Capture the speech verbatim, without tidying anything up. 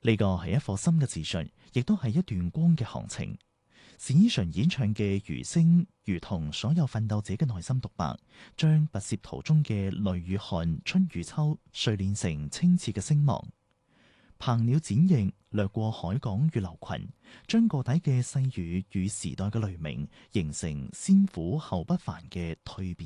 呢個係一顆心嘅自信，亦都係一段光嘅行程。冼依純演唱嘅餘聲，如同所有奮鬥者嘅內心獨白，將跋涉途中嘅淚與汗、春與秋，錘煉成清澈嘅聲望。鵬鳥展翼，掠過海港與流群，將個體嘅細語與時代嘅雷鳴，形成先苦後不凡嘅蛻變。